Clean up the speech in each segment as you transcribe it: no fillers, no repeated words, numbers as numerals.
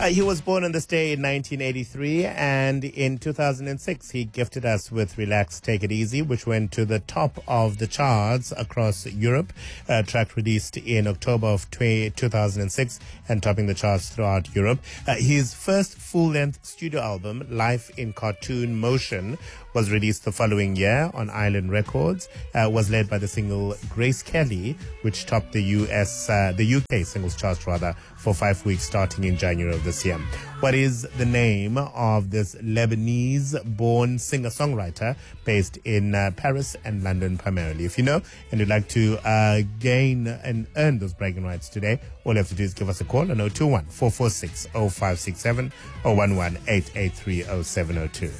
He was born on this day in 1983, and in 2006 he gifted us with Relax, Take It Easy, which went to the top of the charts across Europe. A track released in October of 2006 and topping the charts throughout Europe. His first full-length studio album, Life in Cartoon Motion, was released the following year on Island Records. Was led by the single Grace Kelly, which topped the UK singles chart for 5 weeks starting in January of this year. What is the name of this Lebanese-born singer-songwriter based in Paris and London primarily? If you know and you'd like to gain and earn those bragging rights today, all you have to do is give us a call on 021-446-0567 or 11-883-0702.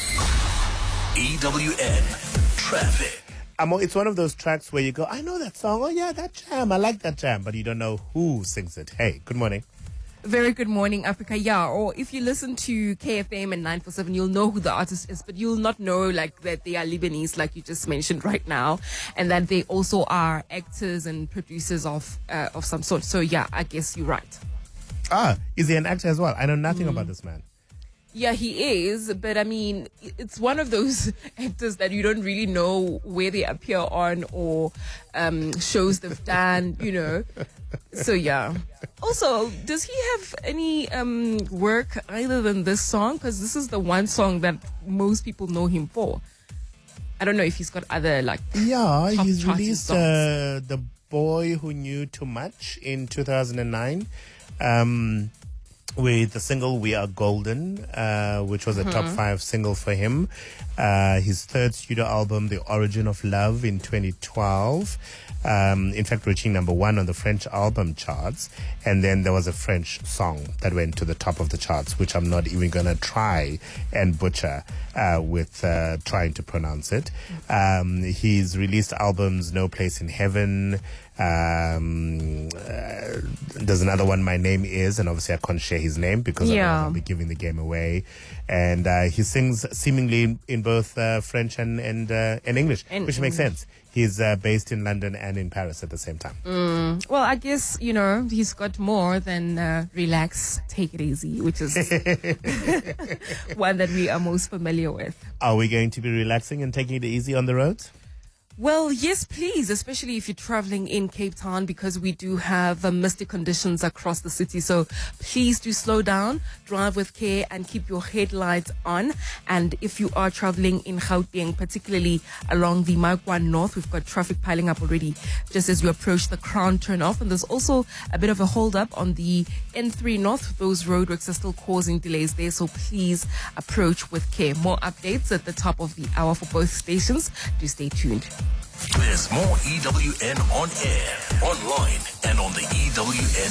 EWN Traffic. It's one of those tracks where you go, I know that song. Oh, yeah, that jam. I like that jam. But you don't know who sings it. Hey, good morning. Very good morning, Africa. Yeah, or if you listen to KFM and 947, you'll know who the artist is, but you'll not know like that they are Lebanese, like you just mentioned right now, and that they also are actors and producers of some sort. So yeah, I guess you're right. Is he an actor as well? I know nothing about this man. Yeah, he is, but I mean, it's one of those actors that you don't really know where they appear on or shows they've done, you know. So yeah. Also, does he have any work other than this song? Because this is the one song that most people know him for. I don't know if he's got other like. Yeah, he's released songs. The Boy Who Knew Too Much in 2009. With the single We Are Golden, which was a top 5 single for him. His third studio album, The Origin of Love, in 2012. In fact, reaching number 1 on the French album charts. And then there was a French song that went to the top of the charts, which I'm not even going to try and butcher with trying to pronounce it. He's released albums No Place in Heaven. There's another one, My Name Is, and obviously I can't share his name because I'll be giving the game away. And he sings seemingly in both French and English, which makes sense. He's based in London and in Paris at the same time. Well, I guess, you know, he's got more than Relax, Take It Easy, which is one that we are most familiar with. Are we going to be relaxing and taking it easy on the roads? Well, yes, please, especially if you're traveling in Cape Town, because we do have misty conditions across the city. So please do slow down, drive with care, and keep your headlights on. And if you are traveling in Gauteng, particularly along the Markwan North, we've got traffic piling up already just as you approach the Crown turnoff. And there's also a bit of a hold up on the N3 North. Those roadworks are still causing delays there. So please approach with care. More updates at the top of the hour for both stations. Do stay tuned. There's more EWN on air, online, and on the EWN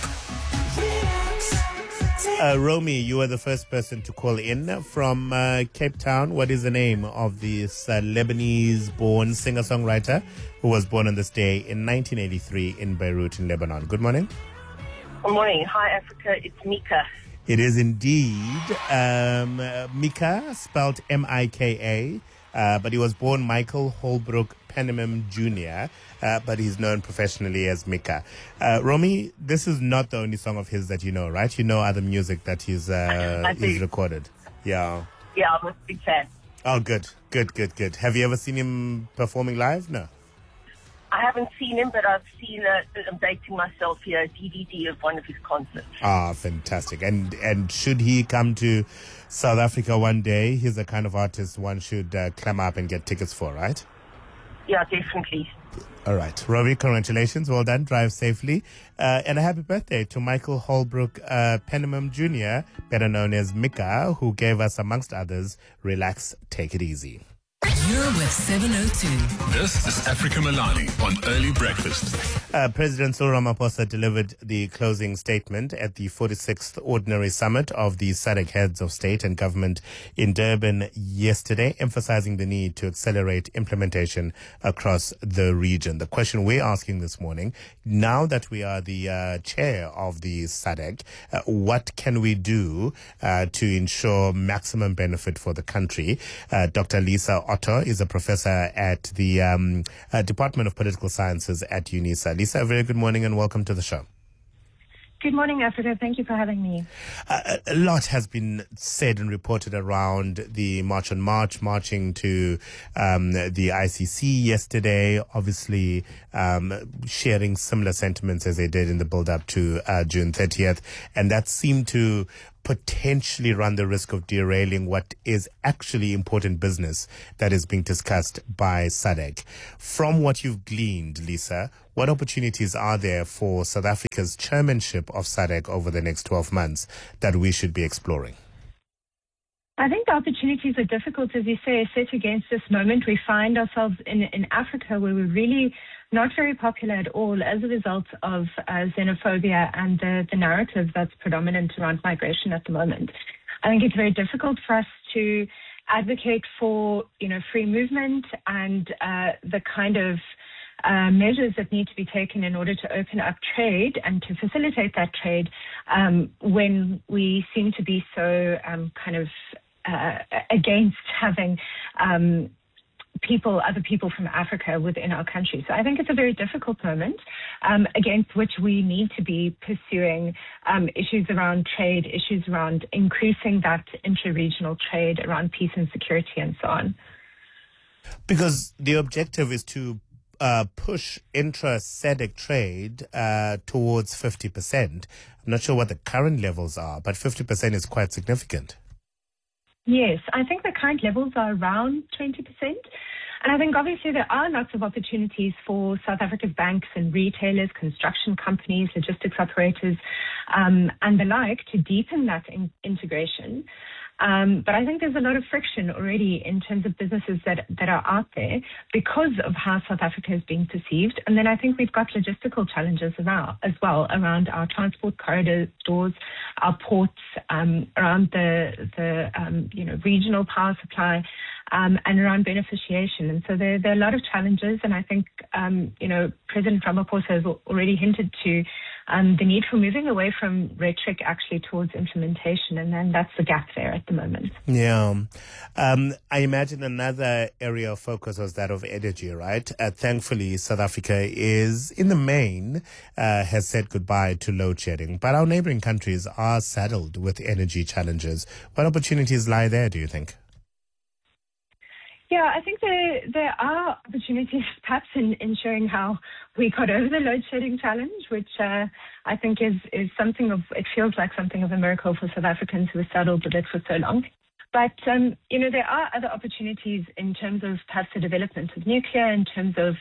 app. Romy, you are the first person to call in from Cape Town. What is the name of this Lebanese-born singer-songwriter who was born on this day in 1983 in Beirut in Lebanon? Good morning. Good morning. Hi, Africa. It's Mika. It is indeed Mika, spelled M-I-K-A. But he was born Michael Holbrook Penningham Jr., but he's known professionally as Mika. Romy, this is not the only song of his that you know, right? You know other music that he's recorded. Yeah. Yeah, I'm a big fan. Oh, good. Have you ever seen him performing live? No. I haven't seen him, but I've seen, I'm dating myself here, a DVD of one of his concerts. Ah, fantastic. And should he come to South Africa one day, he's the kind of artist one should climb up and get tickets for, right? Yeah, definitely. All right. Robbie, congratulations. Well done. Drive safely. And a happy birthday to Michael Holbrook Penningham Jr., better known as Mika, who gave us, amongst others, Relax, Take It Easy. You're with 702. This is Africa Milani on Early Breakfast. President Cyril Ramaphosa delivered the closing statement at the 46th Ordinary Summit of the SADC Heads of State and Government in Durban yesterday, emphasizing the need to accelerate implementation across the region. The question we're asking this morning, now that we are the chair of the SADC, what can we do to ensure maximum benefit for the country? Dr. Lisa Otto is a professor at the Department of Political Sciences at UNISA. Lisa, a very good morning and welcome to the show. Good morning, Africa. Thank you for having me. A lot has been said and reported around the March on March, marching to the ICC yesterday, obviously sharing similar sentiments as they did in the build-up to June 30th. And that seemed to potentially run the risk of derailing what is actually important business that is being discussed by SADC. From what you've gleaned, Lisa, what opportunities are there for South Africa's chairmanship of SADC over the next 12 months that we should be exploring? I think the opportunities are difficult, as you say, set against this moment. We find ourselves in Africa where we're really not very popular at all as a result of xenophobia and the narrative that's predominant around migration at the moment. I think it's very difficult for us to advocate for, free movement and the kind of measures that need to be taken in order to open up trade and to facilitate that trade when we seem to be so against having other people from Africa within our country. So I think it's a very difficult moment against which we need to be pursuing issues around trade, issues around increasing that inter-regional trade, around peace and security and so on. Because the objective is to push intra-SADC trade towards 50%. I'm not sure what the current levels are, but 50% is quite significant. Yes, I think the current levels are around 20%. And I think obviously there are lots of opportunities for South Africa's banks and retailers, construction companies, logistics operators, and the like to deepen that integration. But I think there's a lot of friction already in terms of businesses that are out there because of how South Africa is being perceived. And then I think we've got logistical challenges as well around our transport corridors, our ports, around the regional power supply, and around beneficiation. And so there are a lot of challenges. And I think, President Ramaphosa has already hinted to the need for moving away from rhetoric actually towards implementation. And then that's the gap there at the moment. Yeah. I imagine another area of focus was that of energy, right? Thankfully, South Africa is, in the main, has said goodbye to load shedding. But our neighboring countries are saddled with energy challenges. What opportunities lie there, do you think? Yeah, I think there are opportunities perhaps in showing how we got over the load shedding challenge, which I think is something of, it feels like something of a miracle for South Africans who were saddled with it for so long. But, there are other opportunities in terms of perhaps the development of nuclear, in terms of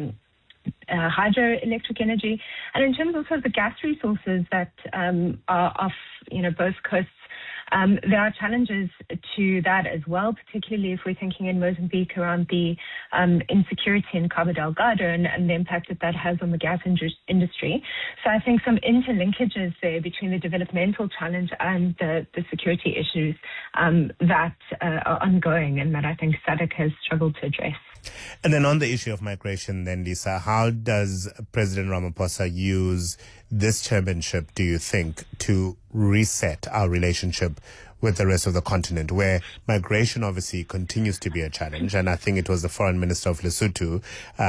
hydroelectric energy, and in terms also of the gas resources that are off, both coasts. There are challenges to that as well, particularly if we're thinking in Mozambique around the insecurity in Cabo Delgado and the impact that has on the gas industry. So I think some interlinkages there between the developmental challenge and the security issues that are ongoing and that I think SADC has struggled to address. And then on the issue of migration then, Lisa, how does President Ramaphosa use this chairmanship, do you think, to reset our relationship with the rest of the continent, where migration obviously continues to be a challenge? And I think it was the Foreign Minister of Lesotho,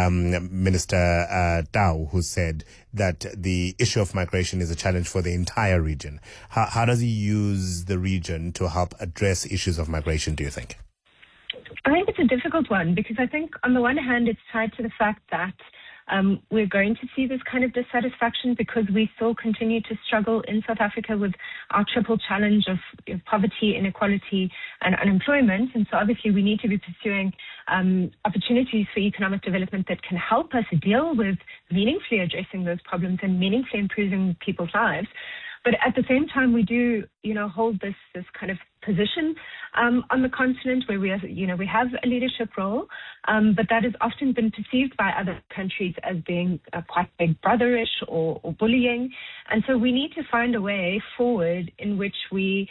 Minister Tau, who said that the issue of migration is a challenge for the entire region. How does he use the region to help address issues of migration, do you think? I think it's a difficult one because I think on the one hand it's tied to the fact that we're going to see this kind of dissatisfaction because we still continue to struggle in South Africa with our triple challenge of poverty, inequality and unemployment. And so obviously we need to be pursuing opportunities for economic development that can help us deal with meaningfully addressing those problems and meaningfully improving people's lives. But at the same time, we do, hold this kind of position on the continent where we have a leadership role, but that has often been perceived by other countries as being quite big brotherish or bullying. And so we need to find a way forward in which we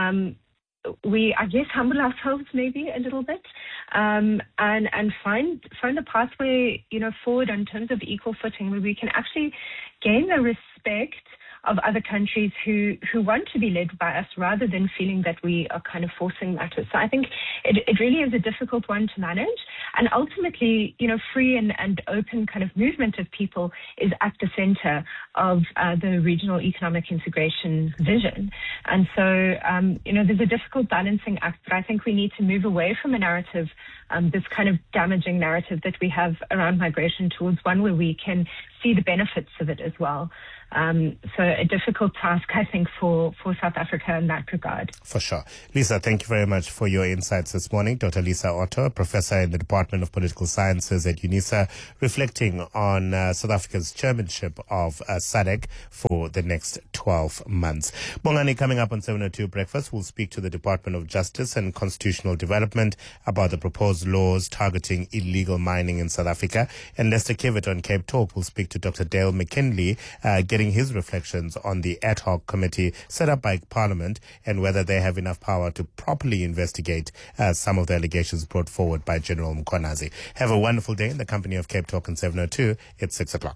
I guess, humble ourselves maybe a little bit, and find a pathway, forward in terms of equal footing where we can actually gain the respect other countries who want to be led by us rather than feeling that we are kind of forcing matters. So I think it really is a difficult one to manage. And ultimately, free and open kind of movement of people is at the center of the regional economic integration vision. And so, there's a difficult balancing act, but I think we need to move away from a narrative, this kind of damaging narrative that we have around migration, towards one where we can see the benefits of it as well. So a difficult task, I think, for South Africa in that regard. For sure. Lisa, thank you very much for your insights this morning. Dr. Lisa Otto, professor in the Department of Political Sciences at UNISA, reflecting on South Africa's chairmanship of SADC for the next 12 months. Bongani, coming up on 702 Breakfast, we'll speak to the Department of Justice and Constitutional Development about the proposed laws targeting illegal mining in South Africa. And Lester Kivitt on Cape Talk will speak to Dr. Dale McKinley, getting his reflections on the ad hoc committee set up by Parliament and whether they have enough power to properly investigate some of the allegations brought forward by General Mkhwanazi. Have a wonderful day in the company of Cape Talk on 702. It's 6 o'clock.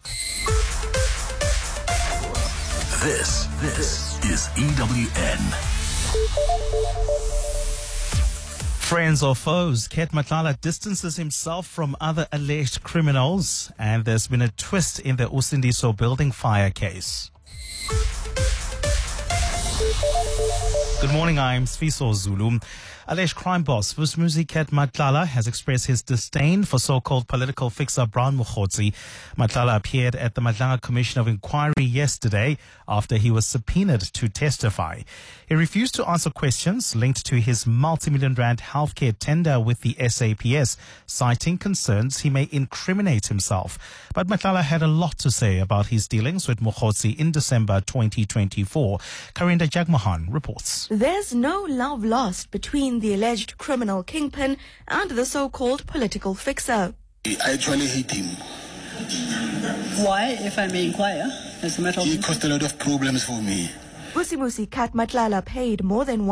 This is EWN. Friends or foes, Ket Matlala distances himself from other alleged criminals, and there's been a twist in the Usindiso building fire case. Good morning, I'm Sfiso Zulu. Alleged crime boss Vusumuzi Ket Matlala has expressed his disdain for so-called political fixer Brown Mokhotsi. Matlala appeared at the Madlanga Commission of Inquiry yesterday after he was subpoenaed to testify. He refused to answer questions linked to his multi-million rand healthcare tender with the SAPS, citing concerns he may incriminate himself. But Matlala had a lot to say about his dealings with Mokhotsi in December 2024. Karinda Jagmohan reports. There's no love lost between the alleged criminal kingpin and the so-called political fixer. I actually hate him. Why, if I may inquire? As a matter of he caused a lot of problems for me. Vusumuzi Ket Matlala paid more than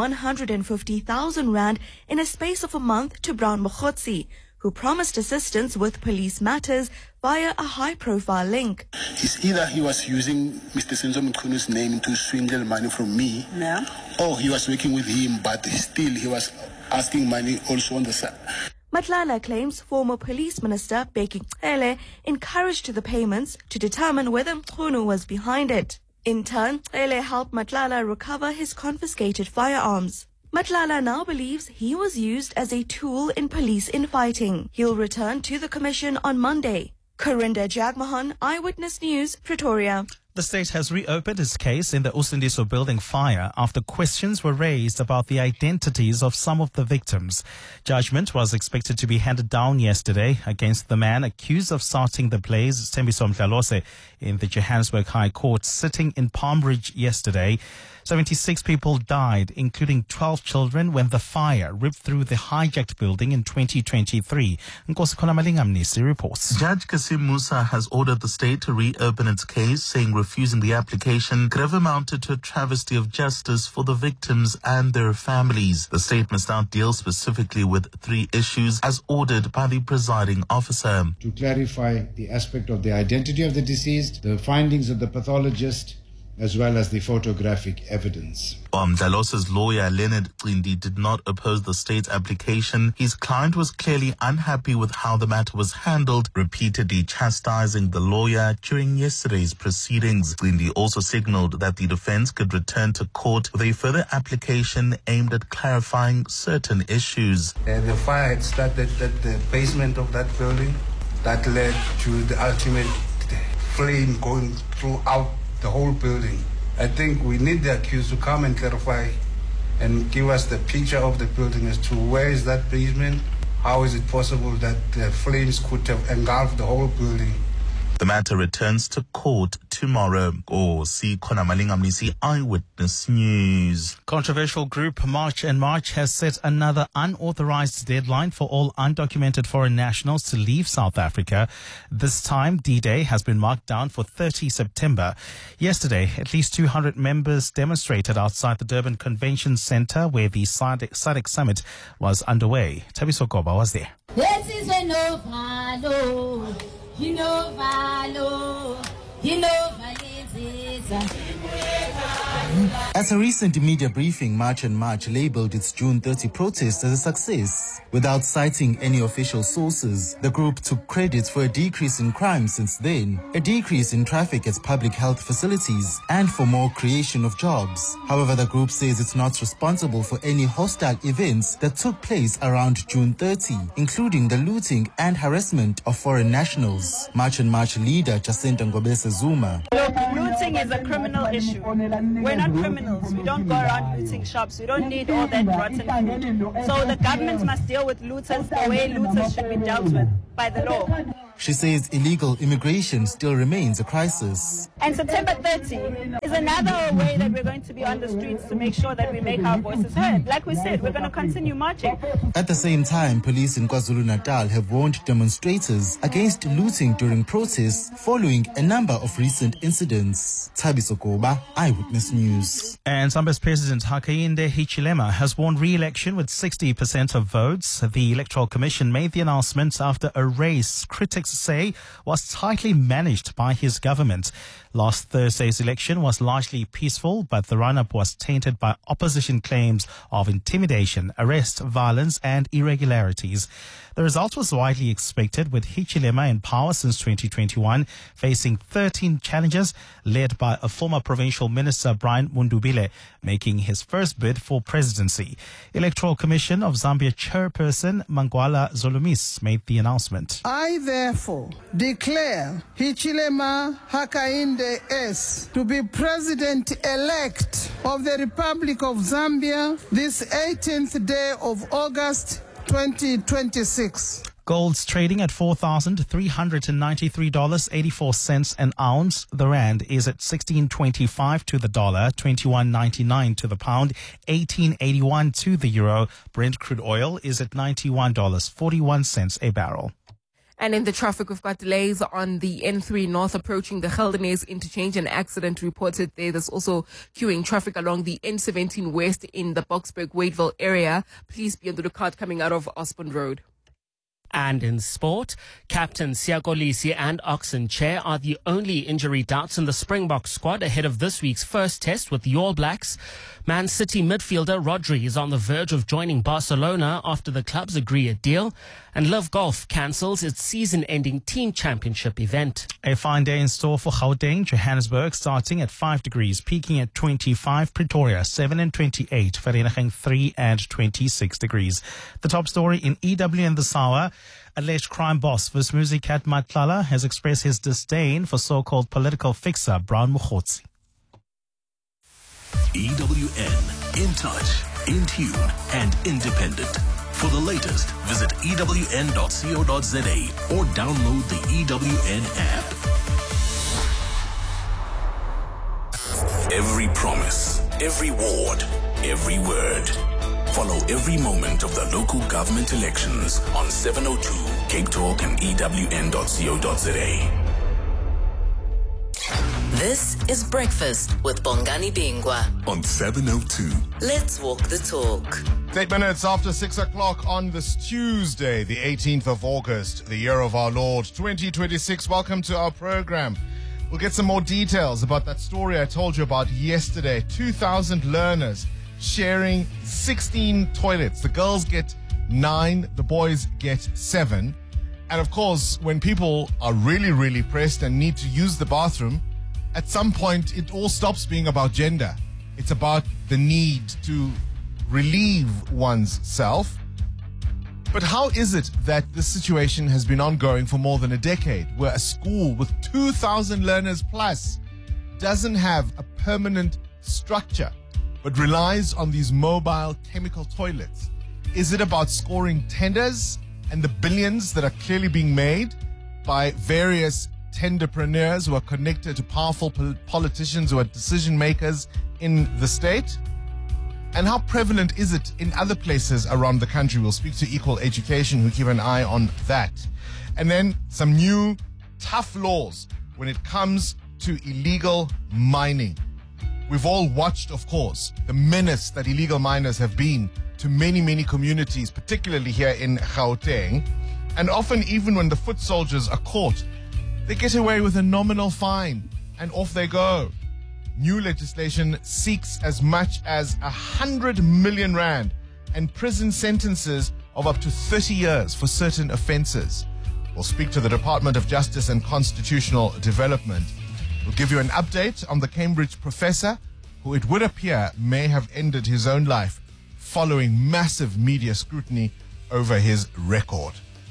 150,000 rand in a space of a month to Brown Mokhotsi, who promised assistance with police matters via a high-profile link. It's either he was using Mr. Senzo Mkhunu's name to swindle money from me, or he was working with him, but still he was asking money also on the side. Matlala claims former police minister Bheki Cele encouraged the payments to determine whether Mkhunu was behind it. In turn, Cele helped Matlala recover his confiscated firearms. Matlala now believes he was used as a tool in police infighting. He'll return to the commission on Monday. Karinda Jagmohan, Eyewitness News, Pretoria. The state has reopened its case in the Usindiso building fire after questions were raised about the identities of some of the victims. Judgment was expected to be handed down yesterday against the man accused of starting the blaze, Thembiso Mhlalose, in the Johannesburg High Court, sitting in Palm Ridge yesterday. 76 people died, including 12 children, when the fire ripped through the hijacked building in 2023. Nkosi Malingamnisi reports. Judge Kasim Musa has ordered the state to reopen its case, saying refusing the application could have amounted to a travesty of justice for the victims and their families. The state must now deal specifically with 3 issues as ordered by the presiding officer. To clarify the aspect of the identity of the deceased, the findings of the pathologist, as well as the photographic evidence. Mhlalose's lawyer, Leonard Cindi, did not oppose the state's application. His client was clearly unhappy with how the matter was handled, repeatedly chastising the lawyer during yesterday's proceedings. Cindi also signaled that the defense could return to court with a further application aimed at clarifying certain issues. The fire had started at the basement of that building. That led to the ultimate flame going throughout the whole building. I think we need the accused to come and clarify and give us the picture of the building as to where is that basement, how is it possible that the flames could have engulfed the whole building. The matter returns to court tomorrow. See Malingamnisi, Eyewitness News. Controversial group March and March has set another unauthorized deadline for all undocumented foreign nationals to leave South Africa. This time, D-Day has been marked down for 30 September. Yesterday, at least 200 members demonstrated outside the Durban Convention Centre where the SADC Summit was underway. Thabiso Goba was there. At a recent media briefing, March and March labelled its June 30 protest as a success. Without citing any official sources, the group took credit for a decrease in crime since then, a decrease in traffic at public health facilities, and for more creation of jobs. However, the group says it's not responsible for any hostile events that took place around June 30, including the looting and harassment of foreign nationals. March and March leader Jacinta Ngobese Zuma. Look, looting is a criminal issue. We're not criminals. We don't go around looting shops. We don't need all that rotten food. So the government must deal with looters the way looters should be dealt with by the law. She says illegal immigration still remains a crisis. And September 30 is another way that we're going to be on the streets to make sure that we make our voices heard. Like we said, we're going to continue marching. At the same time, police in KwaZulu-Natal have warned demonstrators against looting during protests following a number of recent incidents. Thabiso Koba, Eyewitness News. And Zambia's President Hakainde Hichilema has won re-election with 60% of votes. The Electoral Commission made the announcement after a race critics say was tightly managed by his government. Last Thursday's election was largely peaceful, but the run-up was tainted by opposition claims of intimidation, arrest, violence and irregularities. The result was widely expected, with Hichilema in power since 2021, facing 13 challengers led by a former provincial minister, Brian Mundubile, making his first bid for presidency. Electoral Commission of Zambia chairperson Mangwala Zolumis made the announcement. I therefore declare Hichilema Hakainde S to be president-elect of the Republic of Zambia this 18th day of August 2026. Gold's trading at $4,393.84 an ounce. The rand is at 16.25 to the dollar, 21.99 to the pound, 18.81 to the euro. Brent crude oil is at $91.41 a barrel. And in the traffic, we've got delays on the N3 North approaching the Geldenhuys interchange. An accident reported there. There's also queuing traffic along the N17 West in the Boksburg-Wadeville area. Please be on the lookout coming out of Osborne Road. And in sport, Captain Siyakolisi and Oxen Chair are the only injury doubts in the Springbok squad ahead of this week's first test with the All Blacks. Man City midfielder Rodri is on the verge of joining Barcelona after the clubs agree a deal. And Live Golf cancels its season-ending team championship event. A fine day in store for Gauteng, Johannesburg, starting at 5 degrees, peaking at 25, Pretoria 7 and 28, Vereeniging 3 and 26 degrees. The top story in EWN this hour. Alleged crime boss Vusimuzi Cat Matlala has expressed his disdain for so-called political fixer Brown Mokhotsi. EWN, in touch, in tune, and independent. For the latest, visit ewn.co.za or download the EWN app. Every promise, every ward, every word. Follow every moment of the local government elections on 702 Cape Talk and ewn.co.za. This is Breakfast with Bongani Bingwa on 702. Let's walk the talk. 8 minutes after 6 o'clock on this Tuesday, the 18th of August, the year of our Lord, 2026. Welcome to our program. We'll get some more details about that story I told you about yesterday. 2,000 learners sharing 16 toilets. The girls get 9, the boys get 7. And of course, when people are really, really pressed and need to use the bathroom, at some point it all stops being about gender. It's about the need to relieve one's self. But how is it that this situation has been ongoing for more than a decade, where a school with 2,000 learners plus doesn't have a permanent structure, but relies on these mobile chemical toilets? Is it about scoring tenders and the billions that are clearly being made by various tenderpreneurs who are connected to powerful politicians who are decision makers in the state? And how prevalent is it in other places around the country? We'll speak to Equal Education, who keep an eye on that. And then some new tough laws when it comes to illegal mining. We've all watched, of course, the menace that illegal miners have been to many, many communities, particularly here in Gauteng. And often, even when the foot soldiers are caught, they get away with a nominal fine and off they go. New legislation seeks as much as 100 million rand and prison sentences of up to 30 years for certain offences. We'll speak to the Department of Justice and Constitutional Development. We'll give you an update on the Cambridge professor who it would appear may have ended his own life following massive media scrutiny over his record.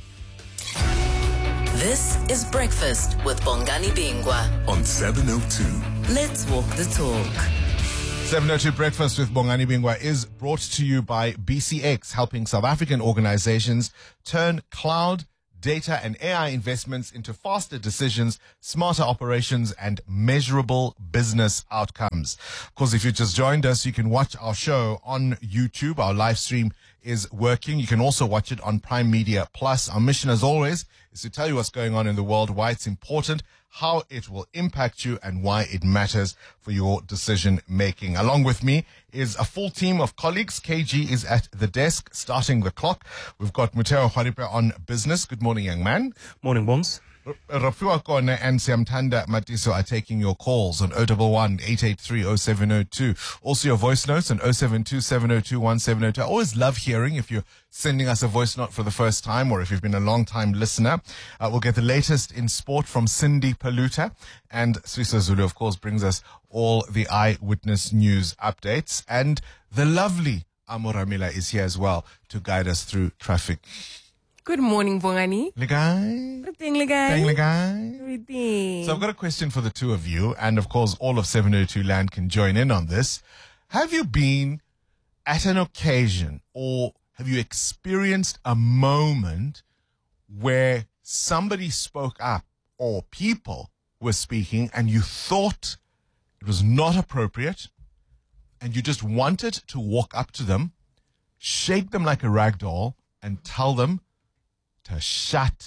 This is Breakfast with Bongani Bingwa on 702. Let's walk the talk. 702 Breakfast with Bongani Bingwa is brought to you by BCX, helping South African organizations turn cloud, data and AI investments into faster decisions, smarter operations and measurable business outcomes. Of course, if you just joined us, you can watch our show on YouTube. Our live stream is working. You can also watch it on Prime Media Plus. Our mission, as always, is to tell you what's going on in the world, why it's important, how it will impact you, and why it matters for your decision making. Along with me is a full team of colleagues. KG is at the desk, starting the clock. We've got Muteo Haripe on business. Good morning, young man. Morning, Bongs. Rafiwa Kone and Siamtanda Matiso are taking your calls on 011-883-0702. Also your voice notes on 072-702-1702. I always love hearing if you're sending us a voice note for the first time or if you've been a long-time listener. We'll get the latest in sport from Cindy Paluta. And Swiso Zulu, of course, brings us all the eyewitness news updates. And the lovely Amoramila is here as well to guide us through traffic. Good morning, Bongani. Legai. Everything, Legai. Everything. So I've got a question for the two of you, and of course all of 702 Land can join in on this. Have you been at an occasion or have you experienced a moment where somebody spoke up or people were speaking and you thought it was not appropriate and you just wanted to walk up to them, shake them like a rag doll and tell them to shut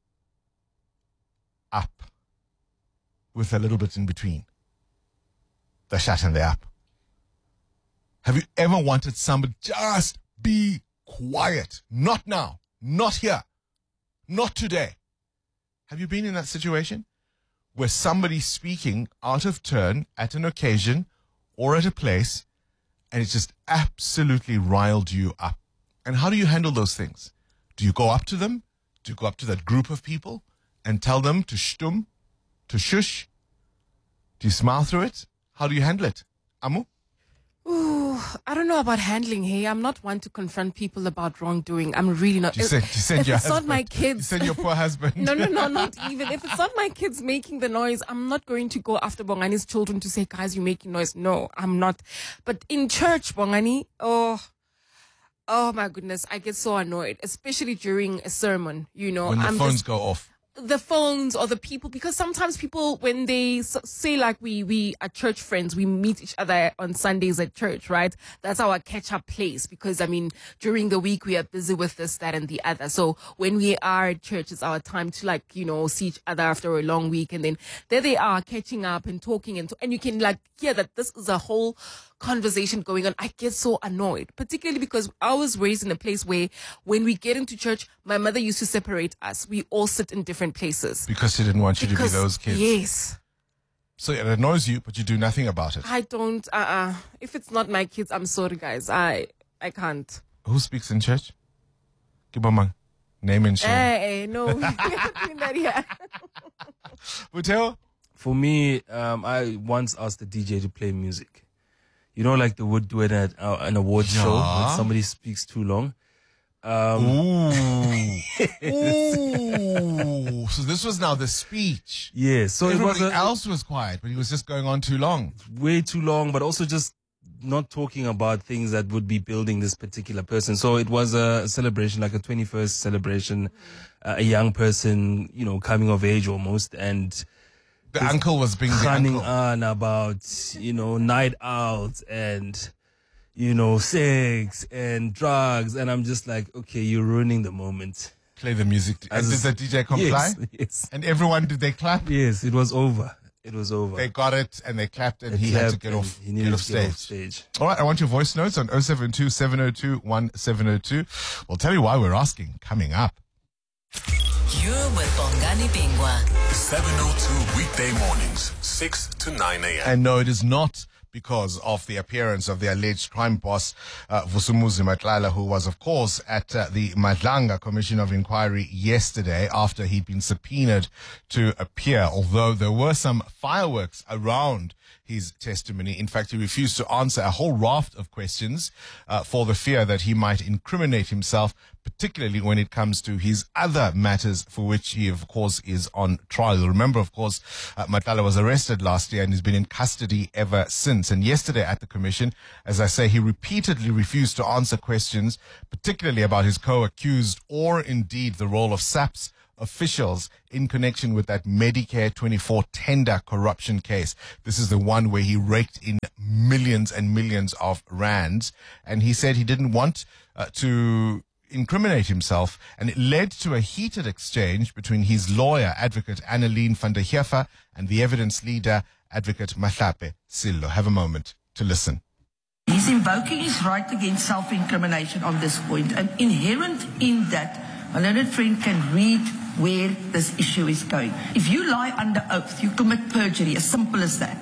up, with a little bit in between the shut and the up? Have you ever wanted somebody just be quiet? Not now, not here, not today. Have you been in that situation where somebody's speaking out of turn at an occasion or at a place and it just absolutely riled you up? And how do you handle those things? Do you go up to them? Do you go up to that group of people and tell them to shtum, to shush? Do you smile through it? How do you handle it? Amu? Ooh, I don't know about handling. Hey, I'm not one to confront people about wrongdoing. I'm really not. You send if your it's husband. not my kids. You send your poor husband. No, not even. If it's not my kids making the noise, I'm not going to go after Bongani's children to say, guys, you're making noise. No, I'm not. But in church, Bongani, oh my goodness, I get so annoyed, especially during a sermon, you know. When the phones go off. The phones or the people, because sometimes people, when they say like we are church friends, we meet each other on Sundays at church, right? That's our catch-up place because, I mean, during the week we are busy with this, that and the other. So when we are at church, it's our time to like, you know, see each other after a long week. And then there they are catching up and talking and you can like hear that this is a whole conversation going on. I get so annoyed, particularly because I was raised in a place where when we get into church, my mother used to separate us. We all sit in different places. Because she didn't want you to be those kids. Yes. So it annoys you, but you do nothing about it. I don't, if it's not my kids, I'm sorry guys. I can't. Who speaks in church? Kibamang. Name and shame. Hey, no. We're not doing that here. Muteo? For me, I once asked the DJ to play music. You know, like the would do it at an award show when somebody speaks too long. Ooh. So this was now the speech. Yeah. So everybody else was quiet, but he was just going on too long. Way too long, but also just not talking about things that would be building this particular person. So it was a celebration, like a 21st celebration, a young person, you know, coming of age almost, and the uncle was being running on about, you know, night out and, you know, sex and drugs. And I'm just like, okay, you're ruining the moment. Play the music. And did the DJ comply? Yes, yes. And everyone, did they clap? Yes, it was over. It was over. They got it and they clapped and he had to get off stage. All right, I want your voice notes on 072-702-1702. We'll tell you why we're asking coming up. You're with Bongani Bingwa. 702 weekday mornings, 6 to 9 a.m. And no, it is not because of the appearance of the alleged crime boss, Vusumuzi Matlala, who was, of course, at the Madlanga Commission of Inquiry yesterday after he'd been subpoenaed to appear, although there were some fireworks around his testimony. In fact, he refused to answer a whole raft of questions for the fear that he might incriminate himself, particularly when it comes to his other matters for which he, of course, is on trial. You'll remember, of course, Matlala was arrested last year and has been in custody ever since. And yesterday at the commission, as I say, he repeatedly refused to answer questions, particularly about his co-accused or indeed the role of SAPS officials in connection with that Medicare 24 tender corruption case. This is the one where he raked in millions and millions of rands. And he said he didn't want to incriminate himself, and it led to a heated exchange between his lawyer, Advocate Annelien van der Heever, and the evidence leader, Advocate Mahlape Sillo. Have a moment to listen. He's invoking his right against self-incrimination on this point, and inherent in that, a learned friend can read where this issue is going. If you lie under oath, you commit perjury, as simple as that.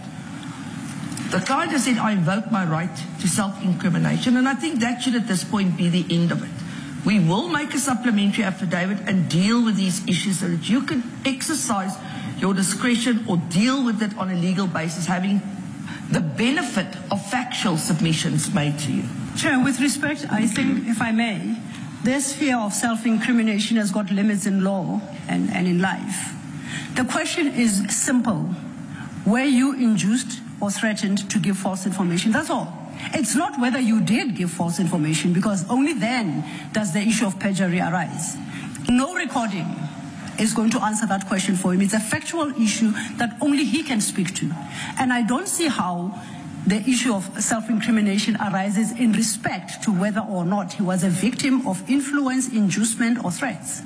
The client has said, I invoke my right to self-incrimination, and I think that should at this point be the end of it. We will make a supplementary affidavit and deal with these issues so that you can exercise your discretion or deal with it on a legal basis, having the benefit of factual submissions made to you. Chair, with respect, I think, if I may, this fear of self-incrimination has got limits in law and in life. The question is simple. Were you induced or threatened to give false information? That's all. It's not whether you did give false information, because only then does the issue of perjury arise. No recording is going to answer that question for him. It's a factual issue that only he can speak to. And I don't see how the issue of self-incrimination arises in respect to whether or not he was a victim of influence, inducement, or threats.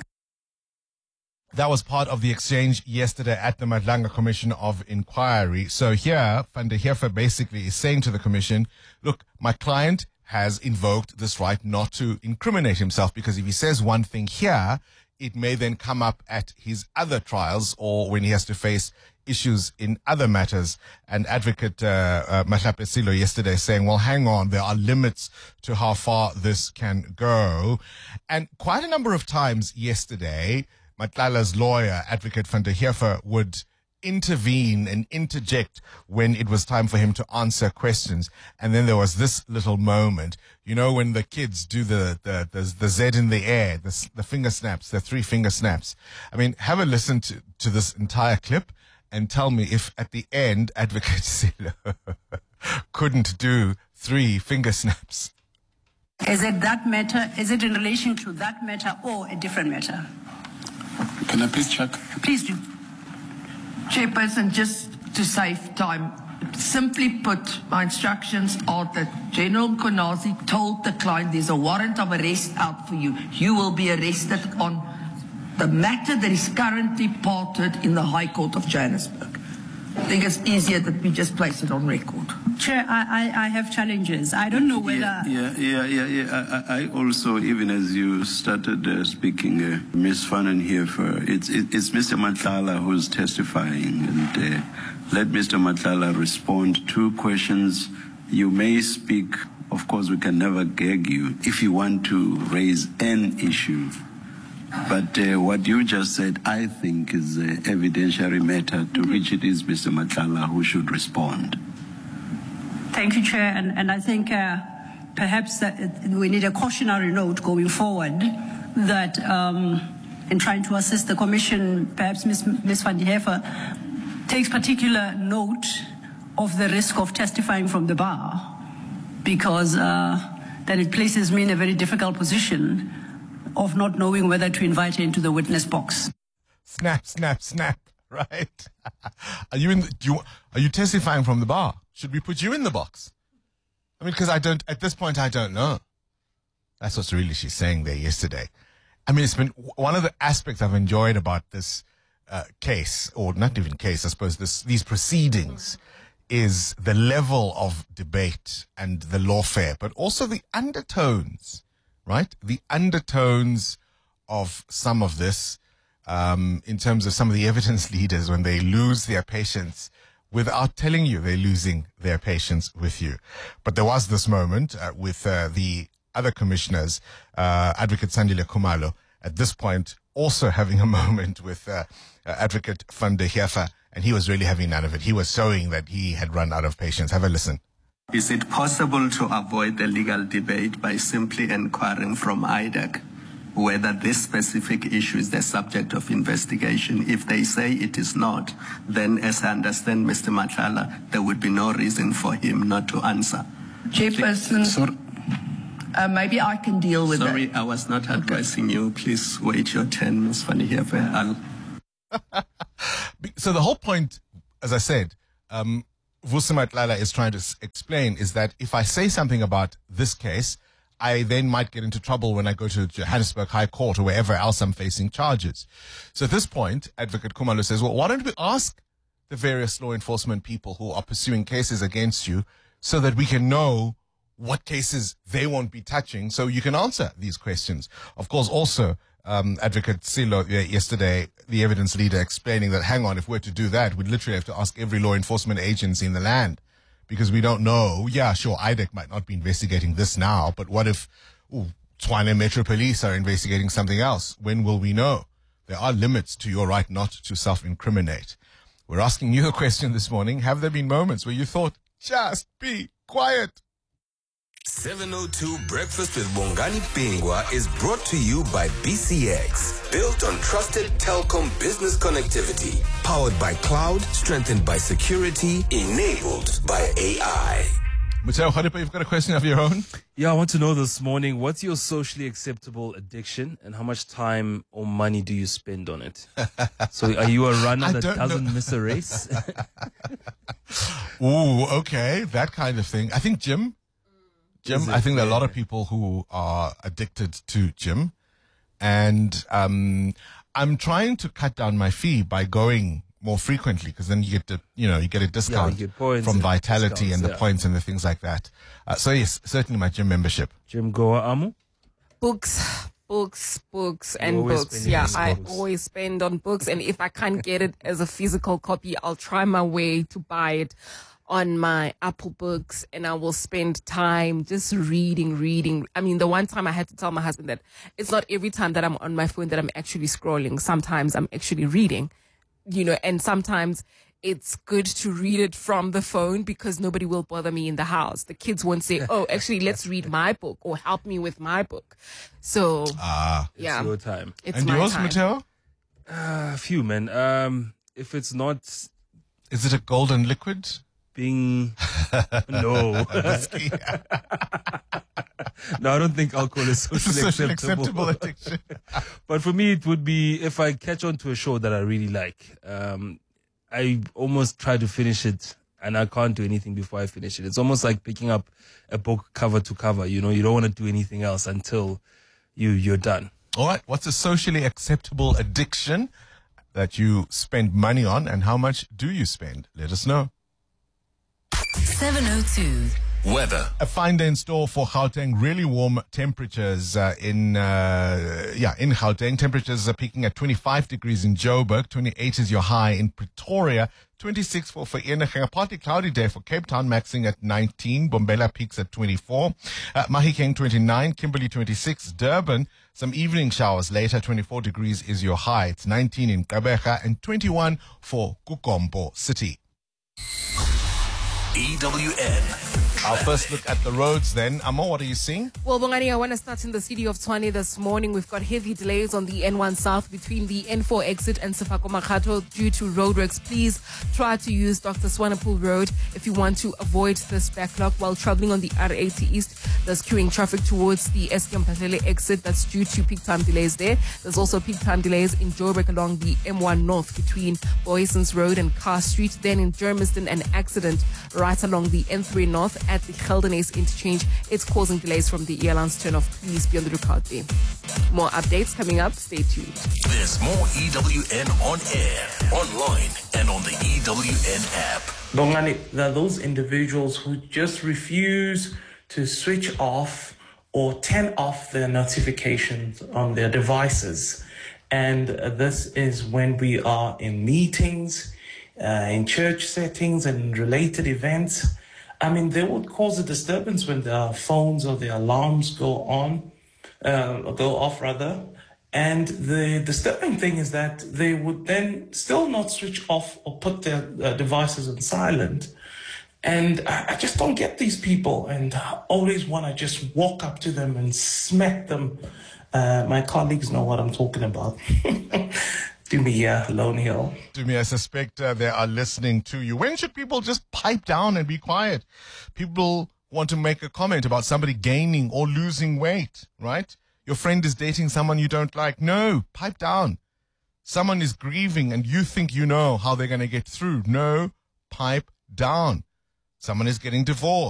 That was part of the exchange yesterday at the Madlanga Commission of Inquiry. So here, van der Heever basically is saying to the commission, look, my client has invoked this right not to incriminate himself, because if he says one thing here, it may then come up at his other trials or when he has to face issues in other matters. And Advocate Mahlape Sillo yesterday saying, well, hang on, there are limits to how far this can go. And quite a number of times yesterday, Matlala's lawyer, Advocate van der Heever, would intervene and interject when it was time for him to answer questions. And then there was this little moment, you know, when the kids do the Z in the air, the finger snaps, the 3 finger snaps. I mean, have a listen to this entire clip and tell me if at the end Advocate Sillo couldn't do 3 finger snaps. Is it that matter? Is it in relation to that matter or a different matter? Can I please check? Please do. Chairperson, just to save time, simply put, my instructions are that General Konazi told the client there's a warrant of arrest out for you. You will be arrested on the matter that is currently parted in the High Court of Johannesburg. I think it's easier that we just place it on record. Chair, I have challenges. I don't know whether... I also, even as you started speaking, Ms. van der Heever, it's Mr. Matlala who's testifying. And let Mr. Matlala respond. 2 questions. You may speak. Of course, we can never gag you if you want to raise an issue. But what you just said, I think, is an evidentiary matter to which it is Mr. Matlala who should respond. Thank you, Chair. And I think perhaps that we need a cautionary note going forward that in trying to assist the Commission, perhaps Ms. van der Heever takes particular note of the risk of testifying from the bar, because then it places me in a very difficult position of not knowing whether to invite her into the witness box. Snap, snap, snap, right? Are you testifying from the bar? Should we put you in the box? I mean, because at this point, I don't know. That's what's really she's saying there yesterday. I mean, it's been one of the aspects I've enjoyed about this case, or not even case, I suppose, these proceedings, is the level of debate and the lawfare, but also the undertones, right? The undertones of some of this. in terms of some of the evidence leaders when they lose their patience without telling you they're losing their patience with you. But there was this moment with the other commissioners, Advocate Sandile Khumalo, at this point also having a moment with Advocate Van der Heever, and he was really having none of it. He was showing that he had run out of patience. Have a listen. Is it possible to avoid the legal debate by simply inquiring from IDEC whether this specific issue is the subject of investigation? If they say it is not, then as I understand Mr. Matlala, there would be no reason for him not to answer. Chairperson, maybe I can deal with Sorry, that. I was not addressing you. Please wait your turn, Ms. Van der Heever. So the whole point, as I said, Vusi Matlala is trying to explain is that if I say something about this case, I then might get into trouble when I go to Johannesburg High Court or wherever else I'm facing charges. So at this point, Advocate Khumalo says, well, why don't we ask the various law enforcement people who are pursuing cases against you so that we can know what cases they won't be touching so you can answer these questions. Of course, also, Advocate Silo yesterday, the evidence leader, explaining that, hang on, if we're to do that, we'd literally have to ask every law enforcement agency in the land because we don't know. Yeah, sure, IDEC might not be investigating this now, but what if Tshwane Metro Police are investigating something else? When will we know? There are limits to your right not to self-incriminate. We're asking you a question this morning. Have there been moments where you thought, just be quiet? 702 Breakfast with Bongani Bingwa is brought to you by BCX. Built on trusted telecom business connectivity. Powered by cloud, strengthened by security, enabled by AI. Mateo Khadipa, you've got a question of your own? Yeah, I want to know this morning, what's your socially acceptable addiction and how much time or money do you spend on it? So are you a runner that doesn't miss a race? Ooh, okay, that kind of thing. I think gym, I think there are a lot of people who are addicted to gym. And I'm trying to cut down my fee by going more frequently because then you get you get a discount from Vitality and the points and the things like that. So yes, certainly my gym membership. Gym goer, Amu? Books, and books. Yeah, I always spend on books. And if I can't get it as a physical copy, I'll try my way to buy it on my Apple Books, and I will spend time just reading. I mean, the one time I had to tell my husband that it's not every time that I'm on my phone that I'm actually scrolling. Sometimes I'm actually reading, and sometimes it's good to read it from the phone because nobody will bother me in the house. The kids won't say, oh, actually, let's read my book or help me with my book. So, yeah. It's your time. It's and my yours, time. Mateo? A few, man. If it's not... Is it a golden liquid? No. No, I don't think alcohol is socially acceptable addiction. But for me, it would be if I catch on to a show that I really like. I almost try to finish it, and I can't do anything before I finish it. It's almost like picking up a book cover to cover. You don't want to do anything else until you're done. All right. What's a socially acceptable addiction that you spend money on, and how much do you spend? Let us know. 702. Weather. A fine day in store for Gauteng. Really warm temperatures in Gauteng. Temperatures are peaking at 25 degrees in Joburg. 28 is your high in Pretoria. 26 for Vereeniging. A partly cloudy day for Cape Town, maxing at 19. Bombela peaks at 24. Mahikeng 29. Kimberley 26. Durban, some evening showers later. 24 degrees is your high. It's 19 in Gqeberha and 21 for Kukombo City. EWN. Our first look at the roads then. Amo, what are you seeing? Well, Bongani, I want to start in the city of Tshwane this morning. We've got heavy delays on the N1 South between the N4 exit and Sefako Makhato due to roadworks. Please try to use Dr. Swanepoel Road if you want to avoid this backlog while traveling on the R80 East. There's queuing traffic towards the SK Mphahlele exit. That's due to peak time delays there. There's also peak time delays in Joburg along the M1 North between Boysons Road and Carr Street. Then in Germiston, an accident right along the N3 North at the Geldenhuys interchange. It's causing delays from the Elands turnoff. Please be on the lookout there. More updates coming up. Stay tuned. There's more EWN on air, online, and on the EWN app. Bongani, there are those individuals who just refuse to switch off or turn off their notifications on their devices. And this is when we are in meetings, in church settings and related events. I mean, they would cause a disturbance when their phones or their alarms go off rather. And the disturbing thing is that they would then still not switch off or put their devices on silent. And I just don't get these people, and I always want to just walk up to them and smack them. My colleagues know what I'm talking about. To me, Lone Hill. To me, I suspect they are listening to you. When should people just pipe down and be quiet? People want to make a comment about somebody gaining or losing weight, right? Your friend is dating someone you don't like. No, pipe down. Someone is grieving and you think you know how they're going to get through. No, pipe down. Someone is getting divorced.